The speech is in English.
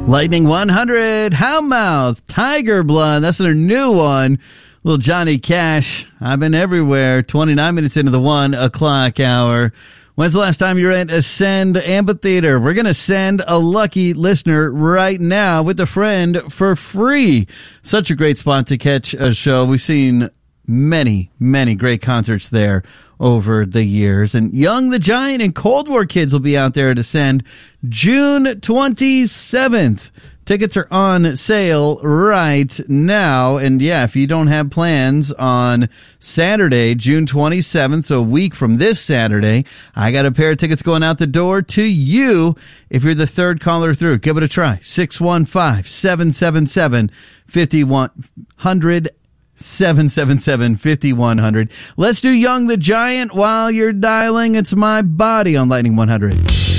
Lightning 100, Houndmouth, Tiger Blood. That's their new one. Little Johnny Cash. I've been everywhere. 29 minutes into the 1 o'clock hour. When's the last time you were at Ascend Amphitheater? We're going to send a lucky listener right now with a friend for free. Such a great spot to catch a show. We've seen many, many great concerts there over the years. And Young the Giant and Cold War Kids will be out there to Ascend June 27th. Tickets are on sale right now. And yeah, if you don't have plans on Saturday, June 27th, so a week from this Saturday, I got a pair of tickets going out the door to you if you're the third caller through. Give it a try. 615-777-5100. 777-5100. Let's do Young the Giant while you're dialing. It's My Body on Lightning 100.